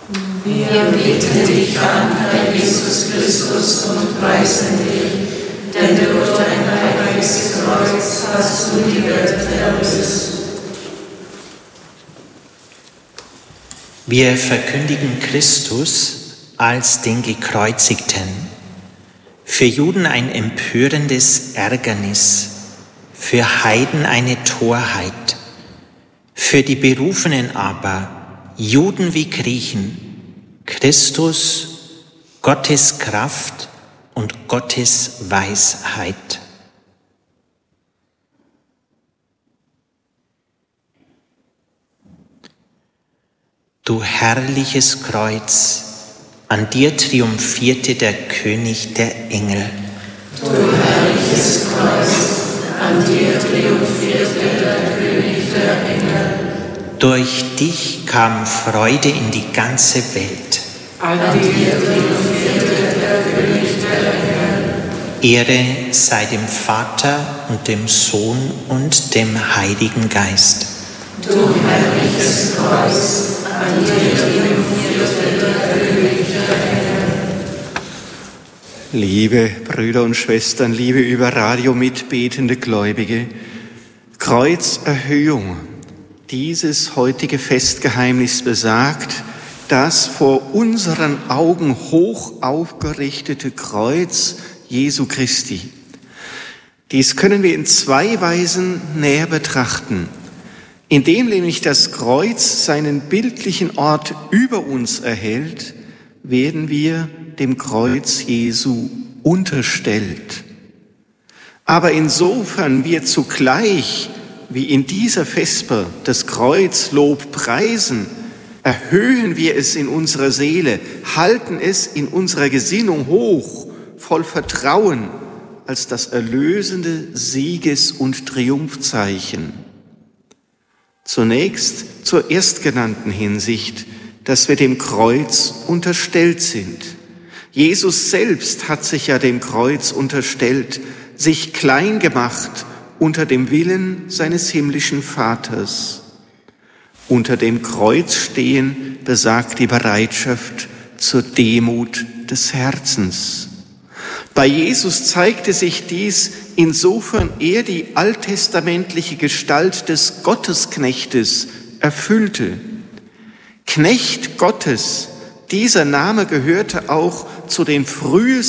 Wir beten dich an, Herr Jesus Christus, und preisen dich, denn durch dein heiliges Kreuz hast du die Welt erlöst. Wir verkündigen Christus als den Gekreuzigten. Für Juden ein empörendes Ärgernis, für Heiden eine Torheit, für die Berufenen aber, Juden wie Griechen, Christus, Gottes Kraft und Gottes Weisheit. Du herrliches Kreuz, an dir triumphierte der König der Engel. Du herrliches Kreuz, an dir triumphierte der König der Engel. Durch dich kam Freude in die ganze Welt. An dir triumphierte der König der Engel. Ehre sei dem Vater und dem Sohn und dem Heiligen Geist. Du herrliches Kreuz, an dir triumphierte der König der Engel. Liebe Brüder und Schwestern, liebe über Radio mitbetende Gläubige, Kreuzerhöhung, dieses heutige Festgeheimnis besagt, das vor unseren Augen hoch aufgerichtete Kreuz Jesu Christi. Dies können wir in zwei Weisen näher betrachten. Indem nämlich das Kreuz seinen bildlichen Ort über uns erhält, werden wir dem Kreuz Jesu unterstellt. Aber insofern wir zugleich, wie in dieser Vesper, das Kreuzlob preisen, erhöhen wir es in unserer Seele, halten es in unserer Gesinnung hoch, voll Vertrauen, als das erlösende Sieges- und Triumphzeichen. Zunächst zur erstgenannten Hinsicht, dass wir dem Kreuz unterstellt sind. Jesus selbst hat sich ja dem Kreuz unterstellt, sich klein gemacht unter dem Willen seines himmlischen Vaters. Unter dem Kreuz stehen besagt die Bereitschaft zur Demut des Herzens. Bei Jesus zeigte sich dies, insofern er die alttestamentliche Gestalt des Gottesknechtes erfüllte. Knecht Gottes, dieser Name gehörte auch zu den frühesten